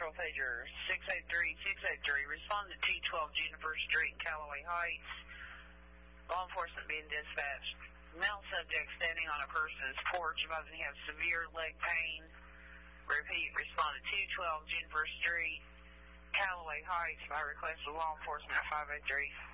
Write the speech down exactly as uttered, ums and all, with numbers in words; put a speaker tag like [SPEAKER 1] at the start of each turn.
[SPEAKER 1] Patrol pager six eight three, six eight three. Respond to T twelve Juniper Street, Callaway Heights. Law enforcement being dispatched. Male subject standing on a person's porch, advising he has severe leg pain. Repeat, respond to two twelve Juniper Street, Callaway Heights by request of law enforcement at five eight three.